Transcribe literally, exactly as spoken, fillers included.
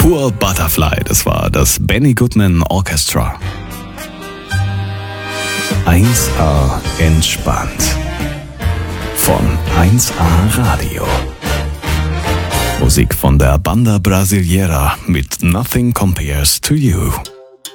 Pure Butterfly, das war das Benny Goodman Orchestra. eins A entspannt. Von eins A Radio. Musik von der Banda Brasileira mit Nothing Compares to You.